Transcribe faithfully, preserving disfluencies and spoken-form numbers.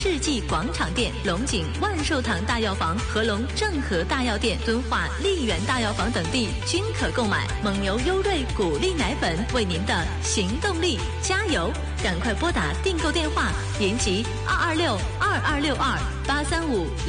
世纪广场店、龙井万寿堂大药房、合隆正和大药店、敦化丽园大药房等地均可购买。蒙牛优瑞谷粒奶粉为您的行动力加油！赶快拨打订购电话，联系二二六二二六二八三五。